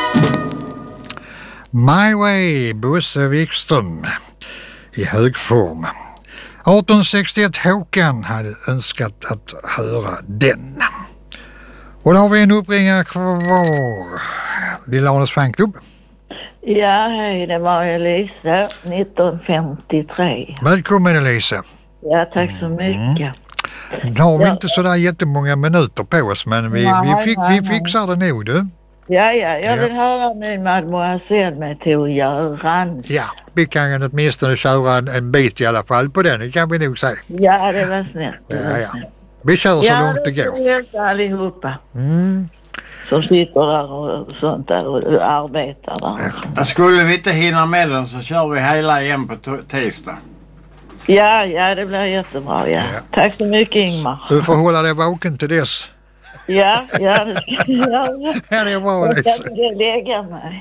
My Way, Bosse Wikström i hög form. 1861 Håkan hade önskat att höra den. Och då har vi en uppringare kvar. Lilla Arnes fanklubb. Ja, hej, det var Elisa, 1953. Välkommen Elisa. Ja, tack så mycket. Nu har vi inte sådär jättemånga minuter på oss, men vi fixar det nog du. Ja, jag vill höra min Mademoiselle med Tor Göran. Ja, vi kan åtminstone köra en bit i alla fall på den, det kan vi nog säga. Ja, det var snällt. Ja. Vi kör så långt det går. Ja, det allihopa. Som sitter där och sånt där och arbetar där. Ja. Skulle vi inte hinna med den så kör vi hela igen på tisdag. Ja, det blir jättebra, ja. Tack så mycket Ingmar. Du får hålla dig vaken till dess. Ja, det ska jag göra. Ja, det är bra. Jag ska inte lägga mig.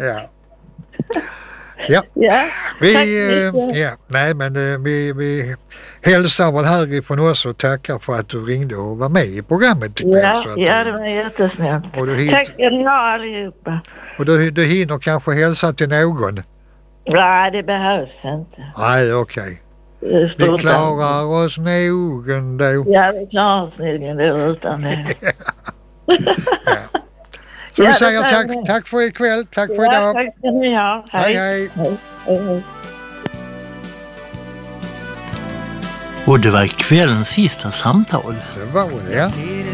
Ja. Vi hälsar väl härifrån oss och tackar för att du ringde och var med i programmet. Ja, det var jättesnällt. Tack ska ni ha allihopa. Och du hinner kanske hälsa till någon? Nej, det behövs inte. Nej, okej. Vi klarar oss nog ändå. Ja, vi klarar oss nog ändå utan det. Så vi säger tack för ikväll, tack för idag. Tack ska ni ha. Hej. Och det var kvällens sista samtal. Det var det, ja.